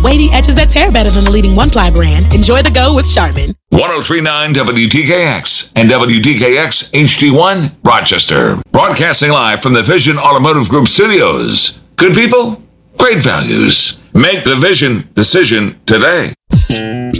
wavy edges that tear better than the leading one-ply brand. Enjoy the go with Charmin. 103.9 WDKX and WDKX HD1 Rochester. Broadcasting live from the Vision Automotive Group studios. Good people, great values. Make the Vision decision today.